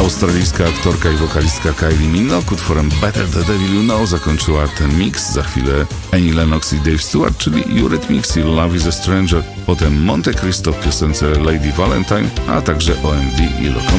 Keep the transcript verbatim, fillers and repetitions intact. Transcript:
Australijska aktorka i wokalistka Kylie Minogue utworem Better the Devil You Know zakończyła ten mix. Za chwilę Annie Lennox i Dave Stewart, czyli Eurythmics i Love is a Stranger. Potem Monte Cristo w piosence Lady Valentine, a także O M D i Locomotive.